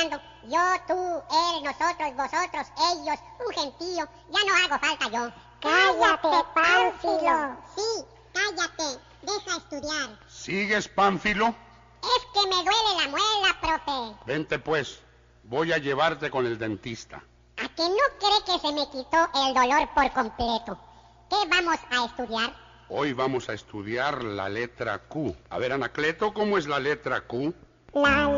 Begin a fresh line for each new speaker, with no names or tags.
estudiando. Yo, tú, él, nosotros, vosotros, ellos, un gentío. Ya no hago falta yo.
¡Cállate, Pánfilo!
Sí, cállate. Deja estudiar.
¿Sigues, Pánfilo?
Es que me duele la muela, profe.
Vente pues, voy a llevarte con el dentista.
¿A que no cree que se me quitó el dolor por completo? ¿Qué vamos a estudiar?
Hoy vamos a estudiar la letra Q. A ver, Anacleto, ¿cómo es la letra Q?
La